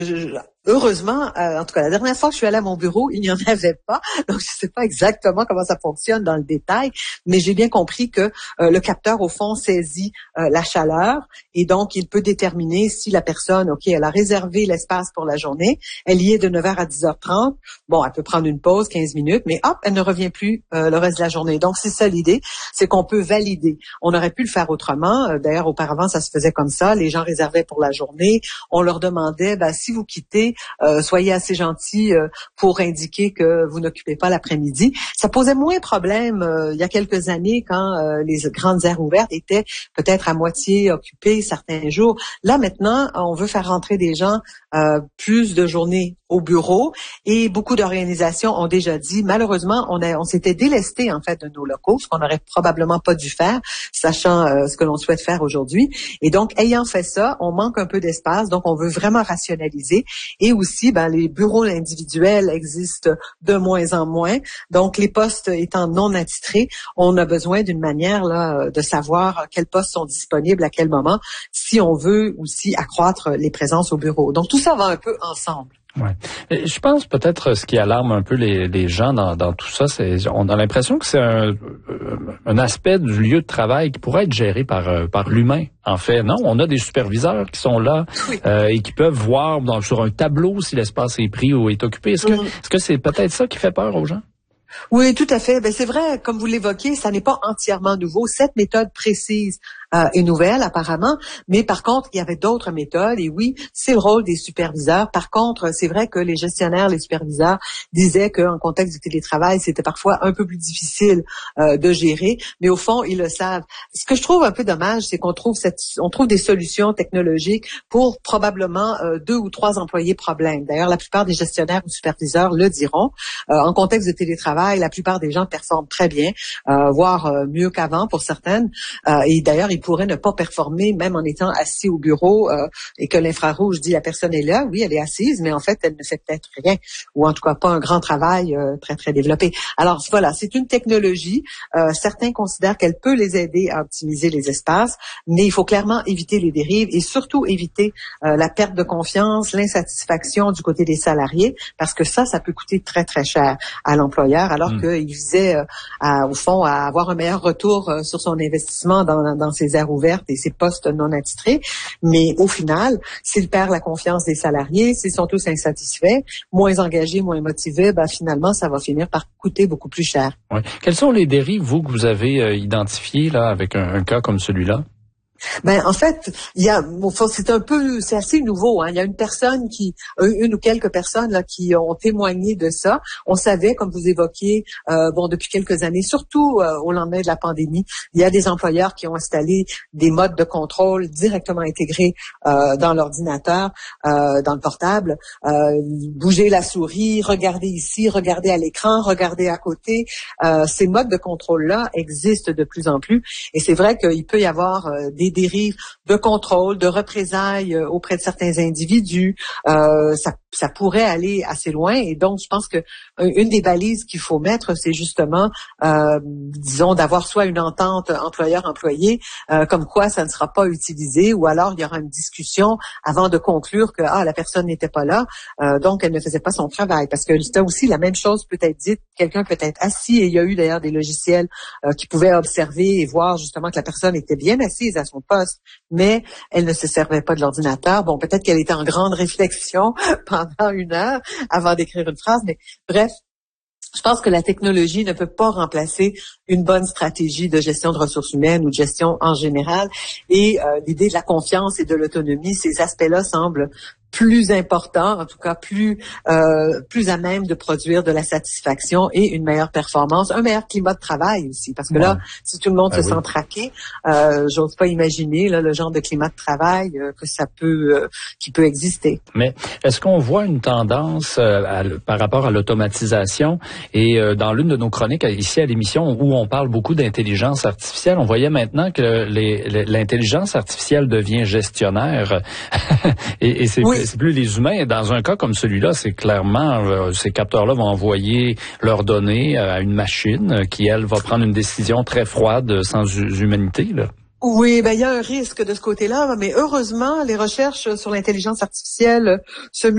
Heureusement, en tout cas, la dernière fois que je suis allée à mon bureau, il n'y en avait pas. Donc, je ne sais pas exactement comment ça fonctionne dans le détail, mais j'ai bien compris que le capteur, au fond, saisit la chaleur et donc, il peut déterminer si la personne, OK, elle a réservé l'espace pour la journée, elle y est de 9h à 10h30. Bon, elle peut prendre une pause, 15 minutes, mais hop, elle ne revient plus le reste de la journée. Donc, c'est ça l'idée, c'est qu'on peut valider. On aurait pu le faire autrement. D'ailleurs, auparavant, ça se faisait comme ça. Les gens réservaient pour la journée. On leur demandait, si vous quittez, soyez assez gentils pour indiquer que vous n'occupez pas l'après-midi. Ça posait moins de problème il y a quelques années quand les grandes aires ouvertes étaient peut-être à moitié occupées certains jours. Là, maintenant, on veut faire rentrer des gens plus de journées au bureau et beaucoup d'organisations ont déjà dit, malheureusement, on s'était délesté en fait de nos locaux, ce qu'on n'aurait probablement pas dû faire, sachant ce que l'on souhaite faire aujourd'hui. Et donc, ayant fait ça, on manque un peu d'espace, donc on veut vraiment rationaliser. Et aussi, les bureaux individuels existent de moins en moins. Donc, les postes étant non attitrés, on a besoin d'une manière là de savoir quels postes sont disponibles à quel moment, si on veut aussi accroître les présences au bureau. Donc, tout ça va un peu ensemble. Ouais. Je pense peut-être ce qui alarme un peu les gens dans tout ça, c'est on a l'impression que c'est un aspect du lieu de travail qui pourrait être géré par l'humain. En fait, non, on a des superviseurs qui sont là et qui peuvent voir sur un tableau si l'espace est pris ou est occupé. Est-ce que c'est peut-être ça qui fait peur aux gens? Oui, tout à fait. C'est vrai, comme vous l'évoquez, ça n'est pas entièrement nouveau. Cette méthode précise est nouvelle apparemment, mais par contre, il y avait d'autres méthodes et oui, c'est le rôle des superviseurs. Par contre, c'est vrai que les gestionnaires, les superviseurs disaient qu'en contexte du télétravail, c'était parfois un peu plus difficile de gérer, mais au fond, ils le savent. Ce que je trouve un peu dommage, c'est qu'on trouve des solutions technologiques pour probablement 2 ou 3 employés problème. D'ailleurs, la plupart des gestionnaires ou superviseurs le diront. En contexte de télétravail, la plupart des gens performent très bien, voire mieux qu'avant pour certaines. Et d'ailleurs, ils pourraient ne pas performer même en étant assis au bureau et que l'infrarouge dit la personne est là, oui, elle est assise, mais en fait, elle ne fait peut-être rien ou en tout cas pas un grand travail très, très développé. Alors voilà, c'est une technologie. Certains considèrent qu'elle peut les aider à optimiser les espaces, mais il faut clairement éviter les dérives et surtout éviter la perte de confiance, l'insatisfaction du côté des salariés parce que ça peut coûter très, très cher à l'employeur alors qu'il visait au fond à avoir un meilleur retour sur son investissement dans ses aires ouvertes et ses postes non attitrés. Mais au final, s'il perd la confiance des salariés, s'ils sont tous insatisfaits, moins engagés, moins motivés, finalement, ça va finir par coûter beaucoup plus cher. Oui. Quelles sont les dérives, vous, que vous avez identifiées là avec un cas comme celui-là? En fait, c'est assez nouveau, hein. Il y a une ou quelques personnes là qui ont témoigné de ça. On savait, comme vous évoquiez, depuis quelques années, surtout au lendemain de la pandémie, il y a des employeurs qui ont installé des modes de contrôle directement intégrés dans l'ordinateur, dans le portable. Bouger la souris, regarder ici, regarder à l'écran, regarder à côté. Ces modes de contrôle-là existent de plus en plus, et c'est vrai qu'il peut y avoir des dérives de contrôle, de représailles auprès de certains individus. Ça pourrait aller assez loin et donc je pense que une des balises qu'il faut mettre, c'est justement, disons, d'avoir soit une entente employeur-employé, comme quoi ça ne sera pas utilisé, ou alors il y aura une discussion avant de conclure que la personne n'était pas là, donc elle ne faisait pas son travail. Parce que là aussi, la même chose peut être dite, quelqu'un peut être assis, et il y a eu d'ailleurs des logiciels qui pouvaient observer et voir justement que la personne était bien assise à son poste, mais elle ne se servait pas de l'ordinateur. Bon, peut-être qu'elle était en grande réflexion pendant 1 heure avant d'écrire une phrase, mais bref, je pense que la technologie ne peut pas remplacer une bonne stratégie de gestion de ressources humaines ou de gestion en général. Et l'idée de la confiance et de l'autonomie, ces aspects-là semblent plus important, en tout cas plus à même de produire de la satisfaction et une meilleure performance, un meilleur climat de travail aussi. Parce que là, si tout le monde se sent traqué, j'ose pas imaginer là, le genre de climat de travail qui peut exister. Mais est-ce qu'on voit une tendance par rapport à l'automatisation? Et dans l'une de nos chroniques ici à l'émission où on parle beaucoup d'intelligence artificielle, on voyait maintenant que l'intelligence artificielle devient gestionnaire et c'est plus les humains. Dans un cas comme celui-là, c'est clairement ces capteurs-là vont envoyer leurs données à une machine qui, elle, va prendre une décision très froide, sans humanité, là. Oui, il y a un risque de ce côté-là, mais heureusement, les recherches sur l'intelligence artificielle se